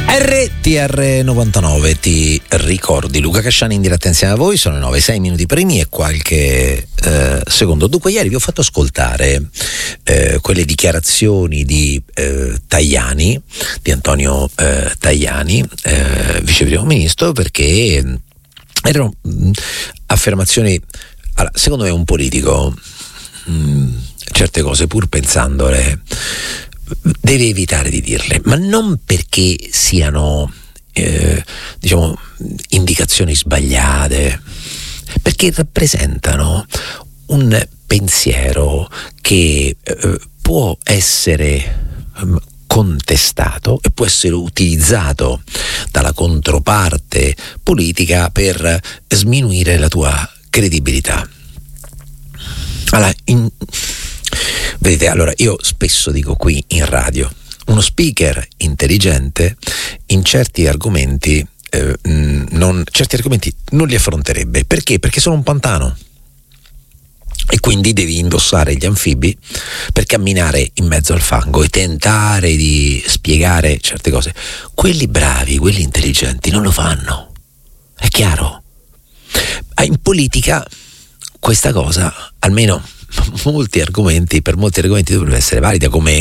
RTR 99, ti ricordi Luca Casciani in diretta insieme a voi, sono le 9, 6 minuti primi e qualche secondo. Dunque ieri vi ho fatto ascoltare quelle dichiarazioni di Tajani, di Antonio Tajani, vice primo ministro, perché erano affermazioni. Allora, secondo me un politico certe cose, pur pensandole, deve evitare di dirle, ma non perché siano diciamo indicazioni sbagliate, perché rappresentano un pensiero che può essere contestato e può essere utilizzato dalla controparte politica per sminuire la tua credibilità. Vedete, allora io spesso dico qui in radio, uno speaker intelligente in certi argomenti non li affronterebbe. Perché? Perché sono un pantano e quindi devi indossare gli anfibi per camminare in mezzo al fango e tentare di spiegare certe cose. Quelli bravi, quelli intelligenti non lo fanno, è chiaro. In politica questa cosa, almeno per molti argomenti dovrebbe essere valida come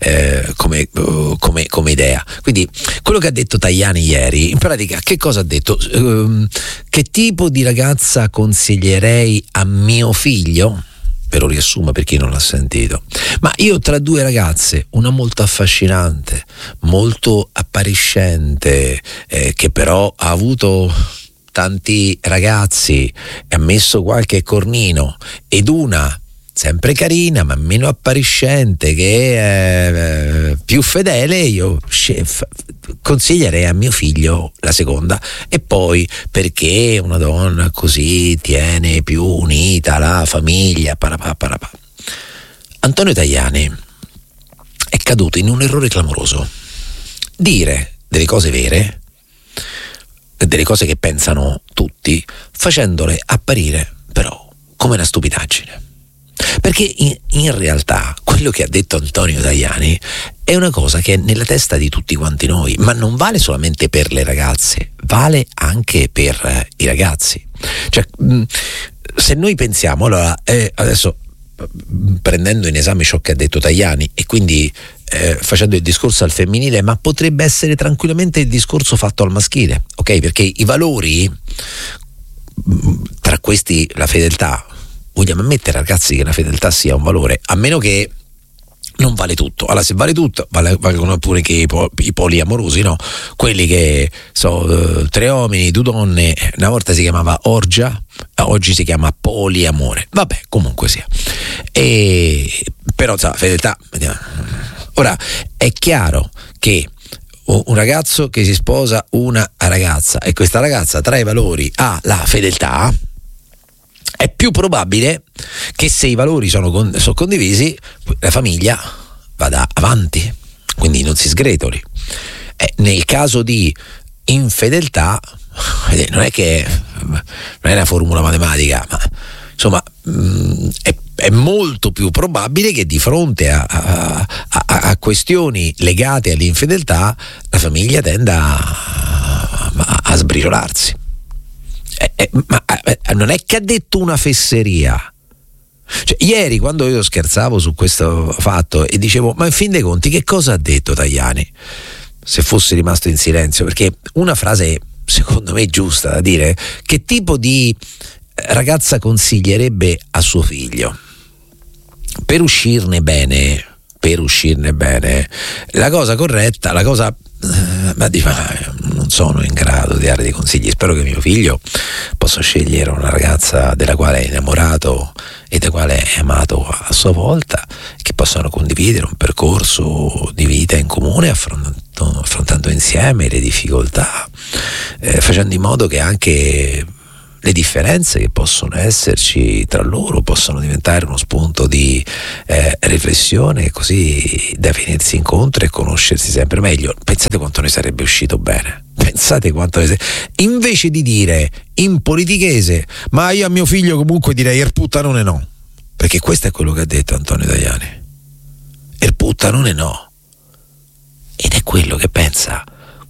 idea. Quindi quello che ha detto Tajani ieri, in pratica, che cosa ha detto? Che tipo di ragazza consiglierei a mio figlio? Ve lo riassumo per chi non l'ha sentito. Ma io tra due ragazze, una molto affascinante, molto appariscente, che però ha avuto tanti ragazzi e ha messo qualche cornino, ed una sempre carina ma meno appariscente che è più fedele, io consiglierei a mio figlio la seconda. E poi perché una donna così tiene più unita la famiglia. Antonio Tajani è caduto in un errore clamoroso: dire delle cose vere, delle cose che pensano tutti, facendole apparire però come una stupidaggine. Perché in realtà quello che ha detto Antonio Tajani è una cosa che è nella testa di tutti quanti noi, ma non vale solamente per le ragazze, vale anche per i ragazzi. Cioè, se noi pensiamo, allora, adesso prendendo in esame ciò che ha detto Tajani e quindi facendo il discorso al femminile, ma potrebbe essere tranquillamente il discorso fatto al maschile, ok? Perché i valori, tra questi la fedeltà, vogliamo ammettere, ragazzi, che la fedeltà sia un valore, a meno che non vale tutto. Allora, se vale tutto, valgono pure che i poliamorosi, no? Quelli che so, 3 uomini, 2 donne, una volta si chiamava orgia, oggi si chiama poliamore. Vabbè, comunque sia. Però la fedeltà. Ora, è chiaro che un ragazzo che si sposa una ragazza e questa ragazza tra i valori ha la fedeltà, è più probabile che se i valori sono condivisi, la famiglia vada avanti, quindi non si sgretoli. Nel caso di infedeltà, non è una formula matematica, ma insomma è molto più probabile che di fronte a questioni legate all'infedeltà la famiglia tenda a sbriciolarsi. Ma non è che ha detto una fesseria. Cioè, ieri quando io scherzavo su questo fatto e dicevo, ma in fin dei conti che cosa ha detto Tajani? Se fosse rimasto in silenzio, perché una frase secondo me giusta da dire: che tipo di ragazza consiglierebbe a suo figlio per uscirne bene, la cosa corretta, la cosa non sono in grado di dare dei consigli. Spero che mio figlio possa scegliere una ragazza della quale è innamorato e da quale è amato a sua volta, che possano condividere un percorso di vita in comune, affrontando insieme le difficoltà, facendo in modo che anche le differenze che possono esserci tra loro possano diventare uno spunto di riflessione, così da venirsi incontro e conoscersi sempre meglio. Pensate quanto ne sarebbe uscito bene, invece di dire in politichese, ma io a mio figlio comunque direi er puttanone no, perché questo è quello che ha detto Antonio Tajani, er puttanone no, ed è quello che pensa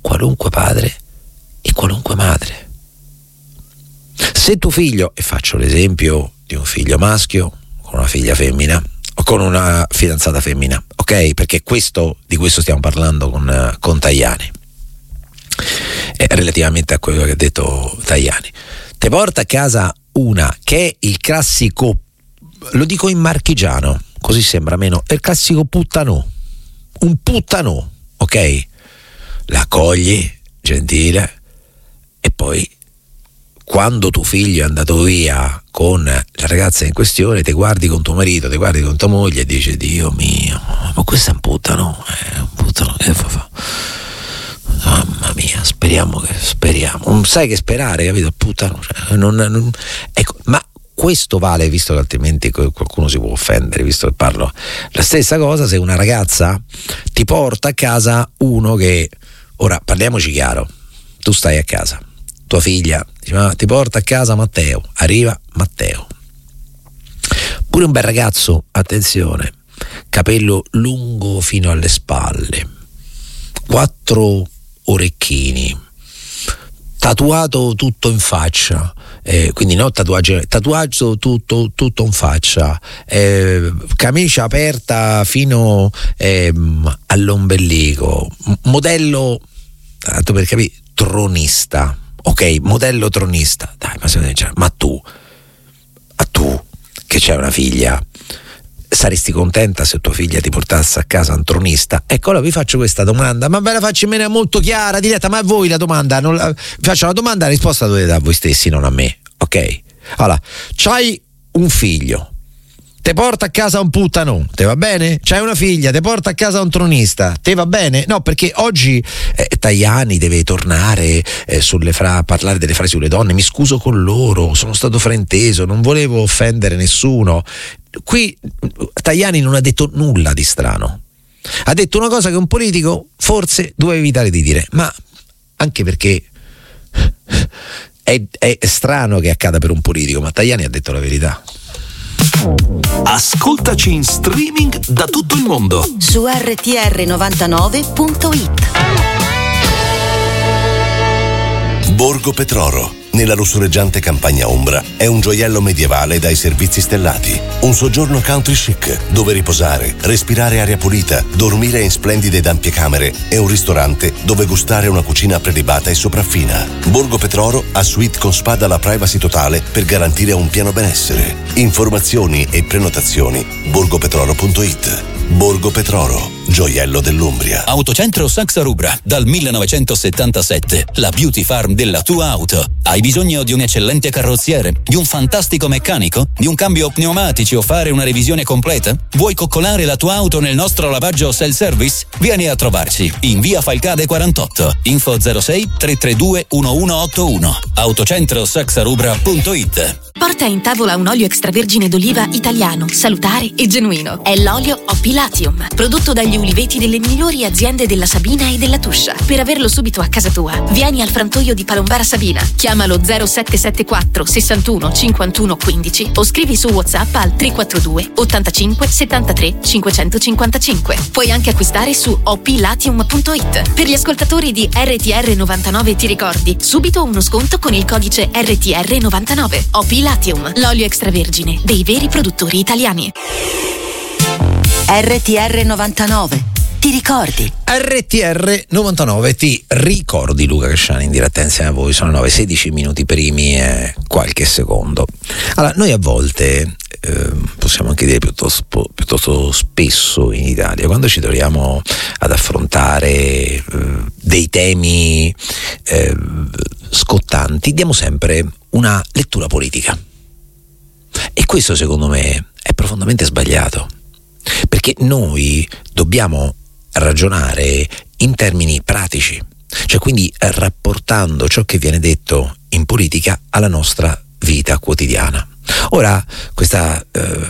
qualunque padre e qualunque madre. Se tuo figlio, e faccio l'esempio di un figlio maschio con una figlia femmina o con una fidanzata femmina, ok? Perché di questo stiamo parlando con Tajani, relativamente a quello che ha detto Tajani. Te porta a casa una che è il classico, lo dico in marchigiano, così sembra meno, è il classico puttanò, un puttanò, ok? La accogli, gentile, e poi quando tuo figlio è andato via con la ragazza in questione, ti guardi con tuo marito, ti guardi con tua moglie e dici: Dio mio, ma questo è un puttano, che fa? Mamma mia, speriamo, non sai che sperare, capito? Puttano, cioè, ecco, ma questo vale, visto che altrimenti qualcuno si può offendere, visto che parlo. La stessa cosa se una ragazza ti porta a casa uno che, ora parliamoci chiaro, tu stai a casa, tua figlia dice: ma ti porta a casa Matteo, arriva Matteo, pure un bel ragazzo, attenzione, capello lungo fino alle spalle, 4 orecchini, tatuato tutto in faccia, quindi no tatuaggio tutto in faccia, camicia aperta fino all'ombelico, modello, tanto per capire, tronista. Ok, modello tronista. Dai, ma tu che c'hai una figlia, saresti contenta se tua figlia ti portasse a casa un tronista? Ecco, allora vi faccio questa domanda, ma ve la faccio in maniera molto chiara, diretta, ma a voi la domanda, vi faccio la domanda, la risposta la dovete dare a voi stessi, non a me, ok? Allora, c'hai un figlio, te porta a casa un puttanò, te va bene? C'hai una figlia, te porta a casa un tronista, te va bene? No, perché oggi Tajani deve tornare a parlare delle frasi sulle donne. Mi scuso con loro, sono stato frainteso, non volevo offendere nessuno. Qui Tajani non ha detto nulla di strano, ha detto una cosa che un politico forse doveva evitare di dire, ma anche perché è strano che accada per un politico, ma Tajani ha detto la verità. Ascoltaci in streaming da tutto il mondo su rtr99.it. Borgo Petroro, nella lussureggiante campagna ombra, è un gioiello medievale dai servizi stellati. Un soggiorno country chic, dove riposare, respirare aria pulita, dormire in splendide ed ampie camere e un ristorante dove gustare una cucina prelibata e sopraffina. Borgo Petroro ha suite con spa dalla privacy totale per garantire un pieno benessere. Informazioni e prenotazioni borgopetroro.it. Borgo Petroro, gioiello dell'Umbria. Autocentro Saxa Rubra, dal 1977, la beauty farm della tua auto. Hai bisogno di un eccellente carrozziere, di un fantastico meccanico, di un cambio pneumatici o fare una revisione completa? Vuoi coccolare la tua auto nel nostro lavaggio self-service? Vieni a trovarci in via Falcade 48, info 06 332 1181, autocentrosaxarubra.it. Porta in tavola un olio extravergine d'oliva italiano, salutare e genuino. È l'olio OP Latium, prodotto dagli uliveti delle migliori aziende della Sabina e della Tuscia. Per averlo subito a casa tua, vieni al frantoio di Palombara Sabina. Chiamalo 0774 61 51 15 o scrivi su WhatsApp al 342 85 73 555. Puoi anche acquistare su oplatium.it. Per gli ascoltatori di RTR 99 ti ricordi, subito uno sconto con il codice RTR 99. OP Latium, l'olio extravergine dei veri produttori italiani. RTR 99, ti ricordi? RTR 99 ti ricordi, Luca Casciani in diretta insieme a voi. Sono 9:16 minuti primi e qualche secondo. Allora, noi a volte possiamo anche dire piuttosto spesso in Italia, quando ci troviamo ad affrontare dei temi scottanti, diamo sempre una lettura politica, e questo secondo me è profondamente sbagliato, perché noi dobbiamo ragionare in termini pratici, cioè quindi rapportando ciò che viene detto in politica alla nostra vita quotidiana. Ora, questa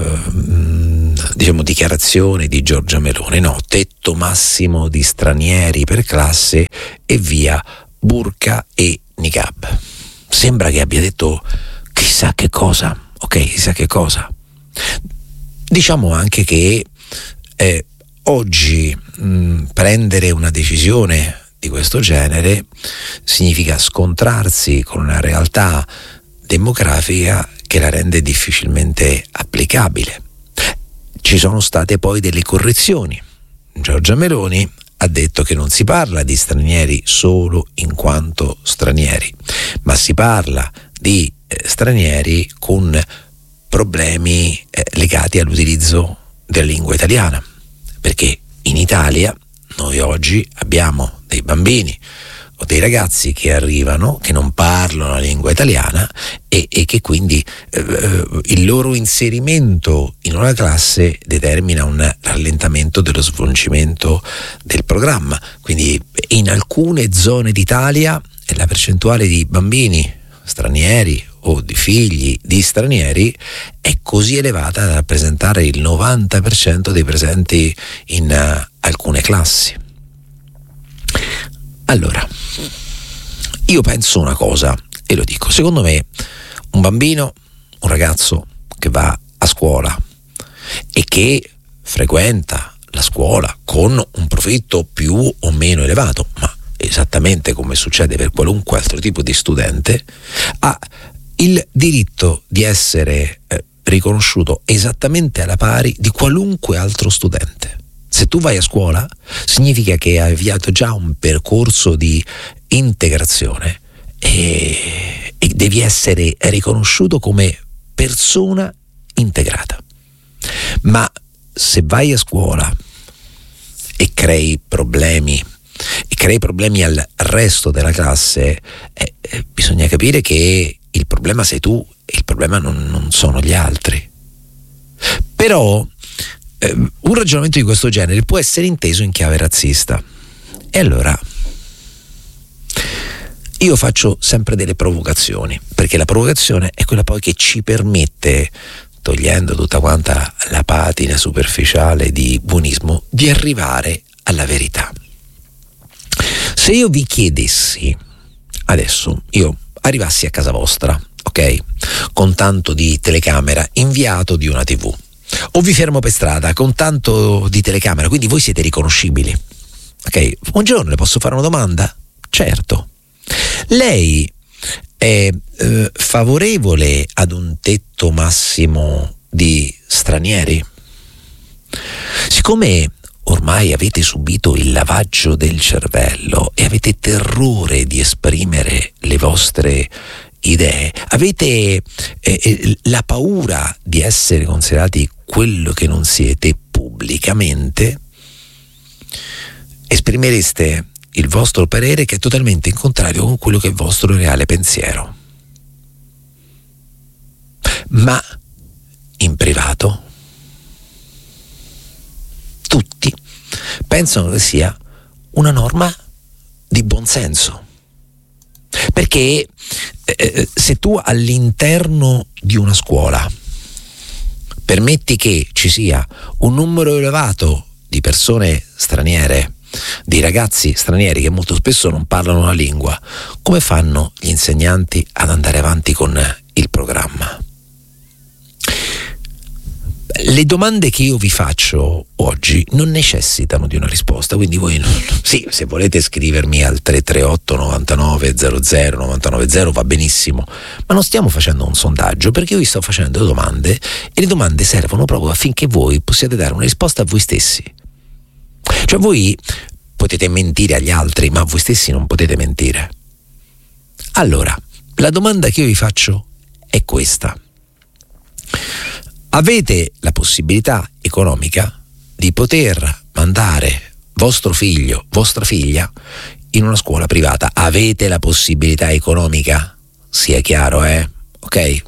dichiarazione di Giorgia Meloni, no, tetto massimo di stranieri per classe e via burqa e niqab, sembra che abbia detto chissà che cosa. Ok, chissà che cosa. Diciamo anche che oggi prendere una decisione di questo genere significa scontrarsi con una realtà demografica che la rende difficilmente applicabile. Ci sono state poi delle correzioni. Giorgia Meloni ha detto che non si parla di stranieri solo in quanto stranieri, ma si parla di stranieri con problemi legati all'utilizzo della lingua italiana, perché in Italia noi oggi abbiamo dei bambini o dei ragazzi che arrivano, che non parlano la lingua italiana e che quindi il loro inserimento in una classe determina un rallentamento dello svolgimento del programma. Quindi in alcune zone d'Italia la percentuale di bambini stranieri o di figli di stranieri è così elevata da rappresentare il 90% dei presenti in alcune classi. Allora, io penso una cosa e lo dico: secondo me un bambino, un ragazzo che va a scuola e che frequenta la scuola con un profitto più o meno elevato, ma esattamente come succede per qualunque altro tipo di studente, ha il diritto di essere riconosciuto esattamente alla pari di qualunque altro studente. Se tu vai a scuola significa che hai avviato già un percorso di integrazione e devi essere riconosciuto come persona integrata. Ma se vai a scuola e crei problemi al resto della classe, bisogna capire che il problema sei tu e il problema non sono gli altri. Però un ragionamento di questo genere può essere inteso in chiave razzista. E allora io faccio sempre delle provocazioni, perché la provocazione è quella poi che ci permette, togliendo tutta quanta la patina superficiale di buonismo, di arrivare alla verità. Se io vi chiedessi adesso, io arrivassi a casa vostra, ok, con tanto di telecamera inviato di una TV, o vi fermo per strada con tanto di telecamera, quindi voi siete riconoscibili, ok? Buongiorno, le posso fare una domanda? Certo. Lei è favorevole ad un tetto massimo di stranieri? Siccome ormai avete subito il lavaggio del cervello e avete terrore di esprimere le vostre idee, avete la paura di essere considerati quello che non siete pubblicamente, esprimereste il vostro parere che è totalmente in contrario con quello che è il vostro reale pensiero. Ma in privato tutti pensano che sia una norma di buonsenso, perché se tu all'interno di una scuola permetti che ci sia un numero elevato di persone straniere, di ragazzi stranieri che molto spesso non parlano la lingua, come fanno gli insegnanti ad andare avanti con il programma? Le domande che io vi faccio oggi non necessitano di una risposta, quindi voi sì, se volete scrivermi al 338 99 00 990 va benissimo, ma non stiamo facendo un sondaggio, perché io vi sto facendo domande e le domande servono proprio affinché voi possiate dare una risposta a voi stessi. Cioè voi potete mentire agli altri, ma a voi stessi non potete mentire. Allora, la domanda che io vi faccio è questa: avete la possibilità economica di poter mandare vostro figlio, vostra figlia in una scuola privata? Avete la possibilità economica? Sia chiaro, ok?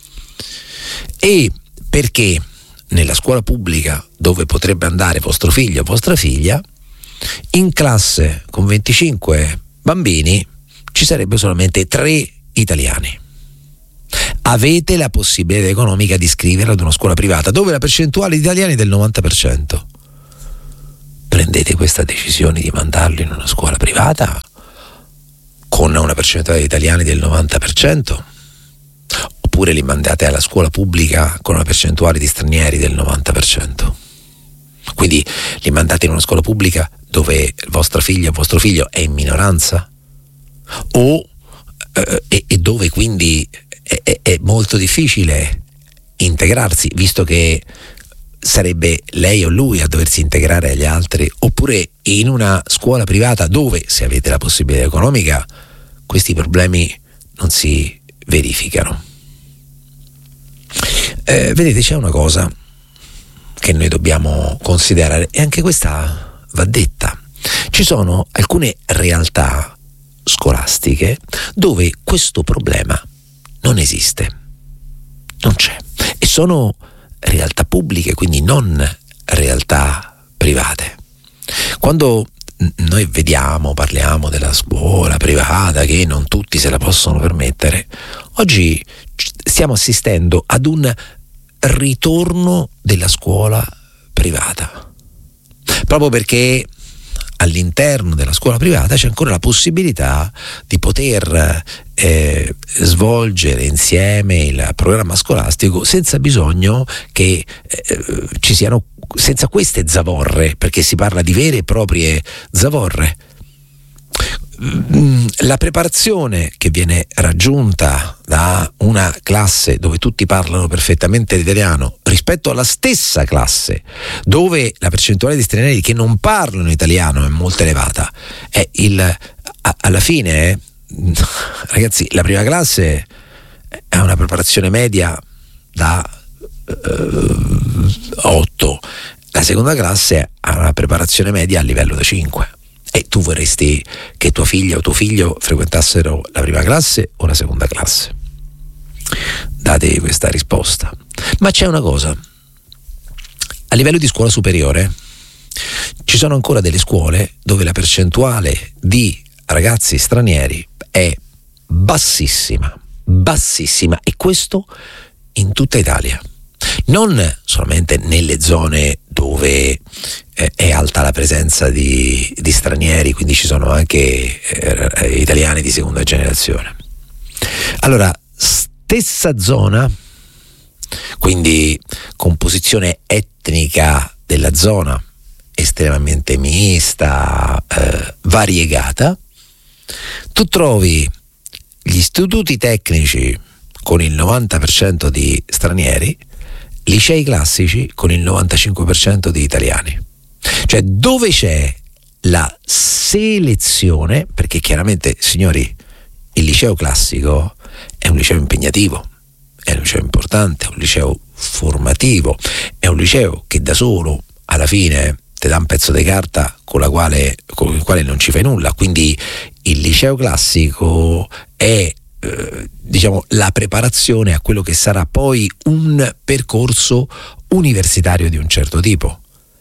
E perché nella scuola pubblica, dove potrebbe andare vostro figlio o vostra figlia, in classe con 25 bambini ci sarebbe solamente 3 italiani? Avete la possibilità economica di iscriverla ad una scuola privata dove la percentuale di italiani è del 90%. Prendete questa decisione di mandarlo in una scuola privata con una percentuale di italiani del 90%? Oppure li mandate alla scuola pubblica con una percentuale di stranieri del 90%? Quindi li mandate in una scuola pubblica dove vostra figlia o vostro figlio è in minoranza, e dove quindi è molto difficile integrarsi, visto che sarebbe lei o lui a doversi integrare agli altri, oppure in una scuola privata dove, se avete la possibilità economica, questi problemi non si verificano. Vedete, c'è una cosa che noi dobbiamo considerare, e anche questa va detta. Ci sono alcune realtà scolastiche dove questo problema non esiste, non c'è, e sono realtà pubbliche, quindi non realtà private. Quando noi parliamo della scuola privata, che non tutti se la possono permettere, oggi stiamo assistendo ad un ritorno della scuola privata, proprio perché all'interno della scuola privata c'è ancora la possibilità di poter svolgere insieme il programma scolastico senza bisogno che ci siano, senza queste zavorre, perché si parla di vere e proprie zavorre. La preparazione che viene raggiunta da una classe dove tutti parlano perfettamente l'italiano rispetto alla stessa classe dove la percentuale di stranieri che non parlano italiano è molto elevata, alla fine, ragazzi, la prima classe ha una preparazione media da 8, la seconda classe ha una preparazione media a livello da 5. E tu vorresti che tua figlia o tuo figlio frequentassero la prima classe o la seconda classe? Date questa risposta. Ma c'è una cosa: a livello di scuola superiore ci sono ancora delle scuole dove la percentuale di ragazzi stranieri è bassissima, e questo in tutta Italia. Non solamente nelle zone dove è alta la presenza di stranieri, quindi ci sono anche italiani di seconda generazione. Allora, stessa zona, quindi composizione etnica della zona estremamente mista, variegata, tu trovi gli istituti tecnici con il 90% di stranieri, licei classici con il 95% di italiani. Cioè, dove c'è la selezione, perché chiaramente, signori, il liceo classico è un liceo impegnativo, è un liceo importante, è un liceo formativo, è un liceo che da solo alla fine ti dà un pezzo di carta con il quale non ci fai nulla. Quindi il liceo classico è la preparazione a quello che sarà poi un percorso universitario di un certo tipo.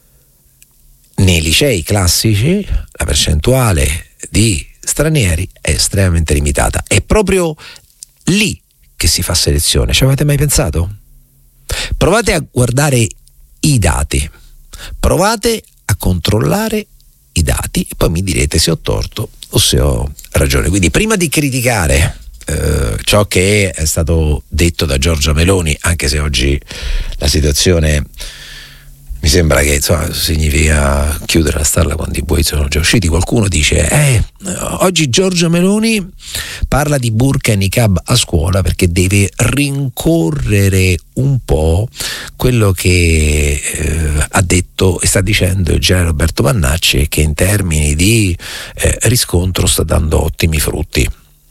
Nei licei classici la percentuale di stranieri è estremamente limitata, è proprio lì che si fa selezione. Ci avete mai pensato? Provate a guardare i dati, provate a controllare i dati e poi mi direte se ho torto o se ho ragione. Quindi, prima di criticare ciò che è stato detto da Giorgia Meloni, anche se oggi la situazione mi sembra che significa chiudere la stalla quando i buoi sono già usciti. Qualcuno dice oggi Giorgia Meloni parla di burqa e niqab a scuola perché deve rincorrere un po' quello che ha detto e sta dicendo il generale Roberto Vannacci, e che in termini di riscontro sta dando ottimi frutti.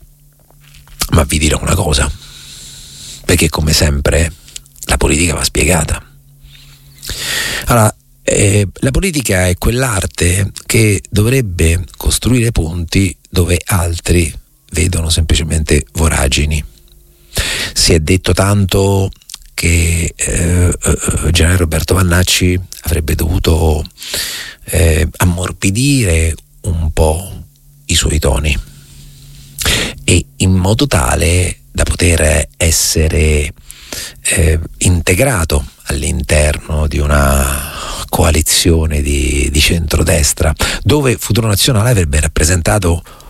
Ma vi dirò una cosa, perché come sempre la politica va spiegata. Allora, la politica è quell'arte che dovrebbe costruire ponti dove altri vedono semplicemente voragini. Si è detto tanto che il generale Roberto Vannacci avrebbe dovuto ammorbidire un po' i suoi toni, e in modo tale da poter essere integrato all'interno di una coalizione di centrodestra, dove Futuro Nazionale avrebbe rappresentato